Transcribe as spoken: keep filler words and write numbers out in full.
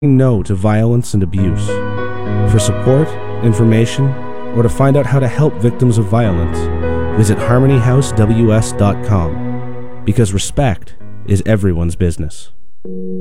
no to violence and abuse. For support, information, or to find out how to help victims of violence, visit harmony house w s dot com, because respect is everyone's business.